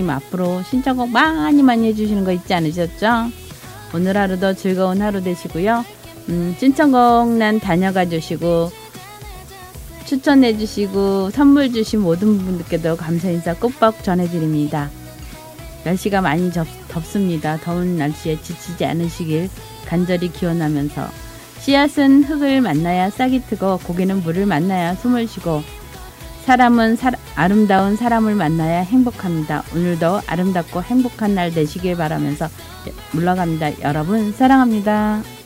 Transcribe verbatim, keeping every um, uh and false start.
앞으로 신청곡 많이 많이 해주시는 거 잊지 않으셨죠? 오늘 하루도 즐거운 하루 되시고요. 음, 신청곡 난 다녀가 주시고 추천해 주시고 선물 주신 모든 분들께도 감사 인사 꼭꼭 전해드립니다. 날씨가 많이 접, 덥습니다. 더운 날씨에 지치지 않으시길 간절히 기원하면서 씨앗은 흙을 만나야 싹이 트고 고기는 물을 만나야 숨을 쉬고 사람은 사, 아름다운 사람을 만나야 행복합니다. 오늘도 아름답고 행복한 날 되시길 바라면서 물러갑니다. 여러분 사랑합니다.